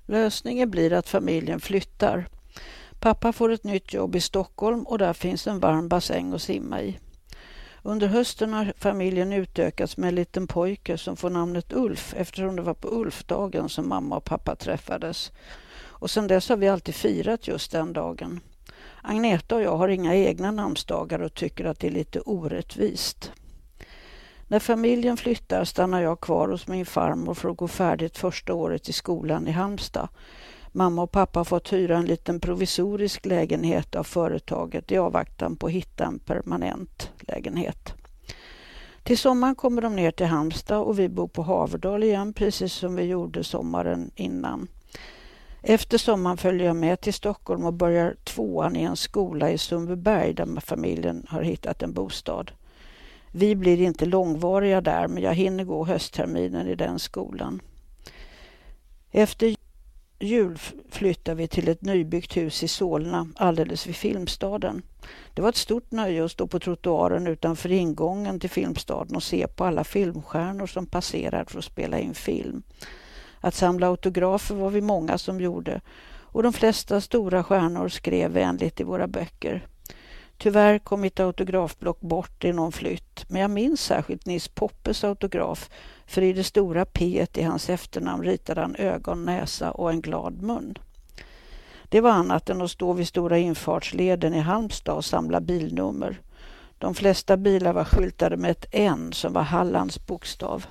Lösningen blir att familjen flyttar. Pappa får ett nytt jobb i Stockholm och där finns en varm bassäng att simma i. Under hösten har familjen utökats med en liten pojke som får namnet Ulf eftersom det var på Ulfdagen som mamma och pappa träffades. Och sedan dess har vi alltid firat just den dagen. Agneta och jag har inga egna namnsdagar och tycker att det är lite orättvist. När familjen flyttar stannar jag kvar hos min farmor för att gå färdigt första året i skolan i Halmstad. Mamma och pappa har fått hyra en liten provisorisk lägenhet av företaget i avvaktan på att hitta en permanent lägenhet. Till sommaren kommer de ner till Halmstad och vi bor på Haverdal igen precis som vi gjorde sommaren innan. Efter sommaren följer jag med till Stockholm och börjar 2:an i en skola i Sundbyberg där familjen har hittat en bostad. Vi blir inte långvariga där men jag hinner gå höstterminen i den skolan. Efter jul flyttar vi till ett nybyggt hus i Solna alldeles vid Filmstaden. Det var ett stort nöje att stå på trottoaren utanför ingången till Filmstaden och se på alla filmstjärnor som passerar för att spela in film. Att samla autografer var vi många som gjorde och de flesta stora stjärnor skrev vänligt i våra böcker. Tyvärr kom mitt autografblock bort i någon flytt, men jag minns särskilt Nils Poppes autograf, för i det stora P-et i hans efternamn ritade han ögon, näsa och en glad mun. Det var annat än att stå vid stora infartsleden i Halmstad och samla bilnummer. De flesta bilar var skyltade med ett N som var Hallands bokstav.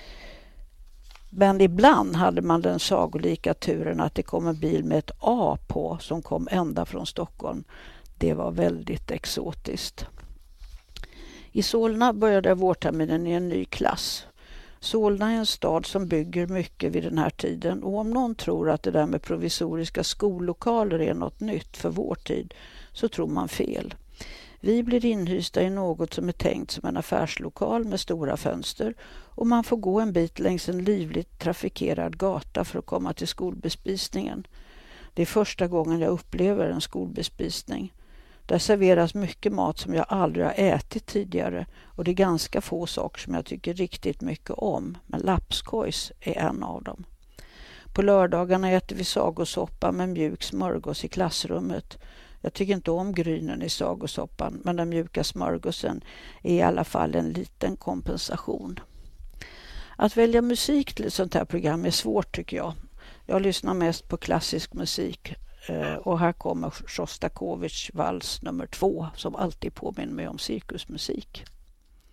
Men ibland hade man den sagolika turen att det kom en bil med ett A på som kom ända från Stockholm. Det var väldigt exotiskt. I Solna började vårterminen i en ny klass. Solna är en stad som bygger mycket vid den här tiden och om någon tror att det där med provisoriska skollokaler är något nytt för vår tid så tror man fel. Vi blir inhysta i något som är tänkt som en affärslokal med stora fönster och man får gå en bit längs en livligt trafikerad gata för att komma till skolbespisningen. Det är första gången jag upplever en skolbespisning. Där serveras mycket mat som jag aldrig har ätit tidigare och det är ganska få saker som jag tycker riktigt mycket om, men lapskojs är en av dem. På lördagarna äter vi sagosoppa med mjuk smörgås i klassrummet. Jag tycker inte om grynen i sagosoppan, men den mjuka smörgåsen är i alla fall en liten kompensation. Att välja musik till ett sånt här program är svårt tycker jag. Jag lyssnar mest på klassisk musik. Och här kommer Sjostakovitjs vals nummer 2 som alltid påminner mig om cirkusmusik.